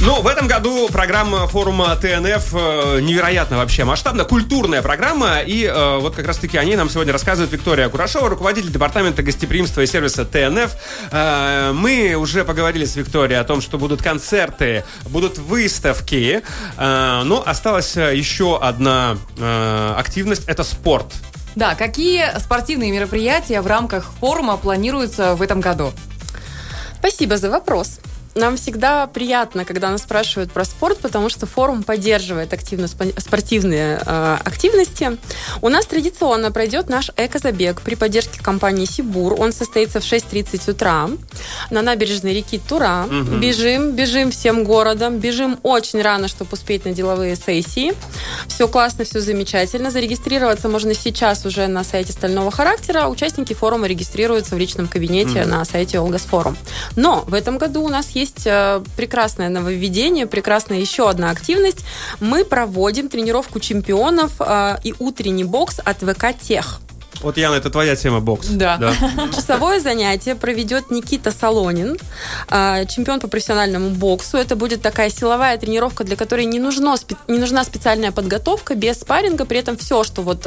Ну, в этом году программа форума ТНФ невероятно вообще масштабная, культурная программа. И вот как раз-таки о ней нам сегодня рассказывает Виктория Курашова, руководитель департамента гостеприимства и сервиса ТНФ. Мы уже поговорили с Викторией о том, что будут концерты, будут выставки. Но осталась еще одна активность – это спорт. Да, какие спортивные мероприятия в рамках форума планируются в этом году? Спасибо за вопрос. Нам всегда приятно, когда нас спрашивают про спорт, потому что форум поддерживает активно спортивные активности. У нас традиционно пройдет наш экозабег при поддержке компании «Сибур». Он состоится в 6:30 утра на набережной реки Тура. Угу. Бежим всем городом. Бежим очень рано, чтобы успеть на деловые сессии. Все классно, все замечательно. Зарегистрироваться можно сейчас уже на сайте «Стального характера». Участники форума регистрируются в личном кабинете на сайте «Олгасфорум». Но в этом году у нас есть прекрасное нововведение, прекрасная еще одна активность. Мы проводим тренировку чемпионов и утренний бокс от ВК Тех. Вот, Яна, это твоя тема, бокс. Да. Часовое занятие проведет Никита Солонин, чемпион по профессиональному боксу. Это будет такая силовая тренировка, для которой не нужна специальная подготовка, без спарринга. При этом всю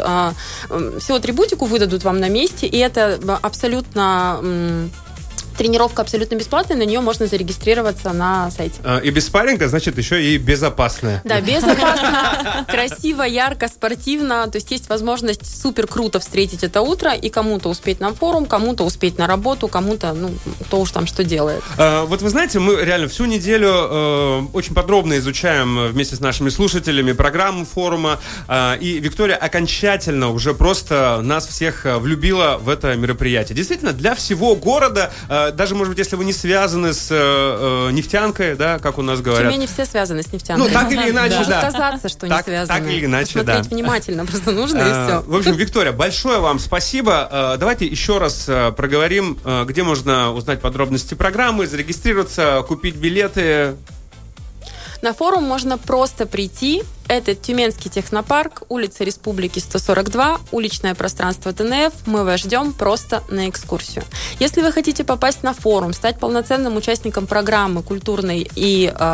атрибутику выдадут вам на месте, и это абсолютно... Тренировка абсолютно бесплатная, на нее можно зарегистрироваться на сайте. И без спарринга, значит, еще и безопасная. Да, безопасно, красиво, ярко, спортивно. То есть возможность супер круто встретить это утро и кому-то успеть на форум, кому-то успеть на работу, кому-то, кто уж там что делает. Вот вы знаете, мы реально всю неделю очень подробно изучаем вместе с нашими слушателями программу форума. И Виктория окончательно уже просто нас всех влюбила в это мероприятие. Действительно, для всего города... Даже, может быть, если вы не связаны с нефтянкой, да, как у нас говорят. В Тюмени все связаны с нефтянкой. Ну, так или иначе, да. Может казаться, что не связаны. Так или иначе, да. Смотреть внимательно просто нужно, и все. В общем, Виктория, большое вам спасибо. Давайте еще раз проговорим, где можно узнать подробности программы, зарегистрироваться, купить билеты. На форум можно просто прийти. Это Тюменский технопарк, улица Республики 142, уличное пространство ТНФ. Мы вас ждем просто на экскурсию. Если вы хотите попасть на форум, стать полноценным участником программы культурной и